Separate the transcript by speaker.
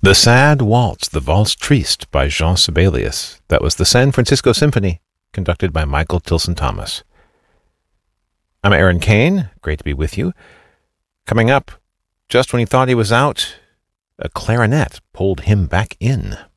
Speaker 1: The Sad Waltz, the Valse Triste by Jean Sibelius. That was the San Francisco Symphony, conducted by Michael Tilson Thomas. I'm Aaron Kane. Great to be with you. Coming up, just when he thought he was out, a clarinet pulled him back in.